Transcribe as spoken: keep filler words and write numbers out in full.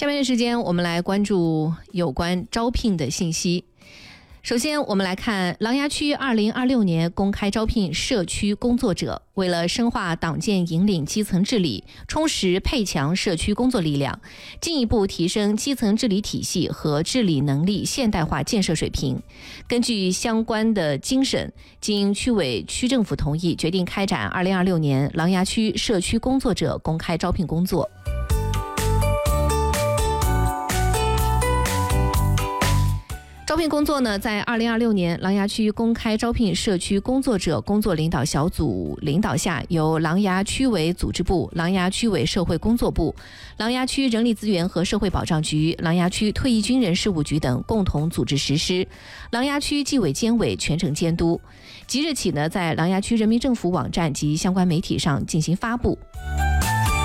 下面的时间我们来关注有关招聘的信息。首先我们来看琅琊区二零二六年公开招聘社区工作者。为了深化党建引领基层治理，充实配强社区工作力量，进一步提升基层治理体系和治理能力现代化建设水平，根据相关的精神，经区委区政府同意，决定开展二零二六年琅琊区社区工作者公开招聘工作。招聘工作呢，在二零二六年琅琊区公开招聘社区工作者工作领导小组领导下，由琅琊区委组织部、琅琊区委社会工作部、琅琊区人力资源和社会保障局、琅琊区退役军人事务局等共同组织实施，琅琊区纪委监委全程监督。即日起呢，在琅琊区人民政府网站及相关媒体上进行发布。